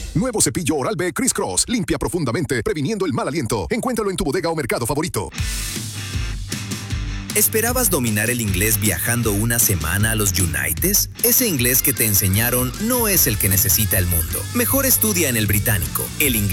Nuevo cepillo Oral-B Criss Cross. Limpia profundamente, previniendo el mal aliento. Encuéntralo en tu bodega o mercado favorito. ¿Esperabas dominar el inglés viajando una semana a los Unites? Ese inglés que te enseñaron no es el que necesita el mundo. Mejor estudia en el Británico. El inglés